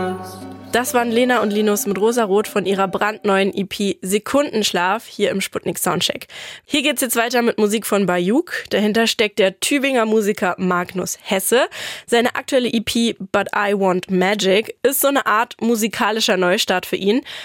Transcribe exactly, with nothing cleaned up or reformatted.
Das waren Lena und Linus mit Rosarot von ihrer brandneuen E P Sekundenschlaf hier im Sputnik Soundcheck. Hier geht's jetzt weiter mit Musik von Bayuk. Dahinter steckt der Tübinger Musiker Magnus Hesse. Seine aktuelle E P But I Want Magic ist so eine Art musikalischer Neustart für ihn.